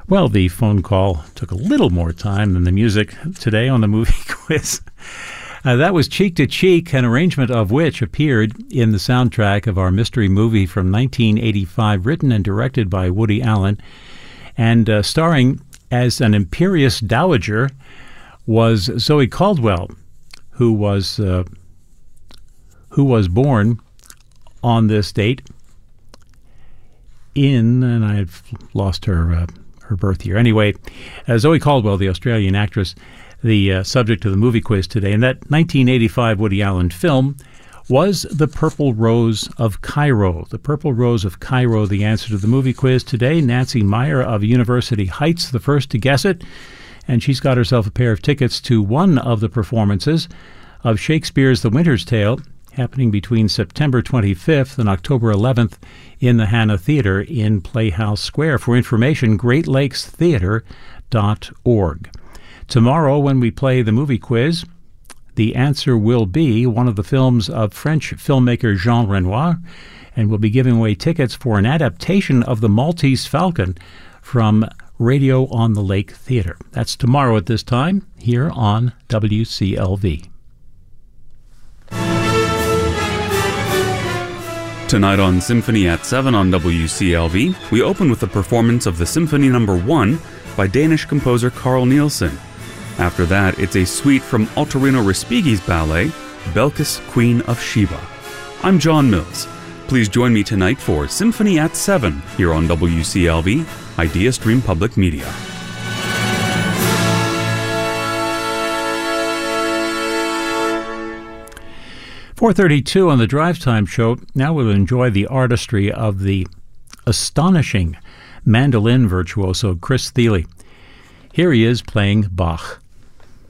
Well, the phone call took a little more time than the music today on the movie quiz. That was Cheek to Cheek, an arrangement of which appeared in the soundtrack of our mystery movie from 1985, written and directed by Woody Allen, and starring as an imperious dowager was Zoe Caldwell, who was born on this date and I've lost her birth year. Anyway, Zoe Caldwell, the Australian actress, the subject of the movie quiz today. And that 1985 Woody Allen film was The Purple Rose of Cairo. The Purple Rose of Cairo, the answer to the movie quiz today. Nancy Meyer of University Heights, the first to guess it. And she's got herself a pair of tickets to one of the performances of Shakespeare's The Winter's Tale, happening between September 25th and October 11th in the Hannah Theatre in Playhouse Square. For information, greatlakestheatre.org. Tomorrow, when we play the movie quiz, the answer will be one of the films of French filmmaker Jean Renoir, and we'll be giving away tickets for an adaptation of The Maltese Falcon from Radio on the Lake Theatre. That's tomorrow at this time, here on WCLV. Tonight on Symphony at 7 on WCLV, we open with the performance of the Symphony No. 1 by Danish composer Carl Nielsen. After that, it's a suite from Ottorino Respighi's ballet, Belkis, Queen of Sheba. I'm John Mills. Please join me tonight for Symphony at 7 here on WCLV, Idea Stream Public Media. .432 on the Drive Time Show. Now we'll enjoy the artistry of the astonishing mandolin virtuoso Chris Thile. Here he is playing Bach.